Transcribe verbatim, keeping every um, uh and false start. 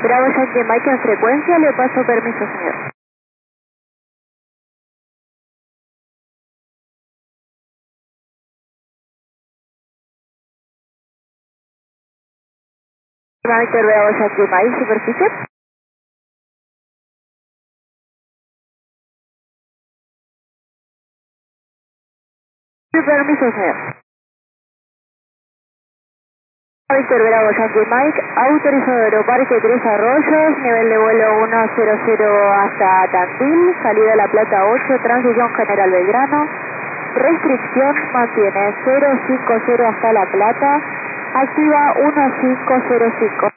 Bravo Yankee Mike en frecuencia, le paso permiso, señor. Monitor Bravo Yankee Mike, superficie. Sí, permiso, señor. Monitor Bravo Yankee Mike, autorizado Aeroparque Tres Arroyos, nivel de vuelo uno cero cero hasta Tandil, salida La Plata ocho, transición General Belgrano, restricción mantiene cero cinco cero hasta La Plata, activa uno cinco cero cinco.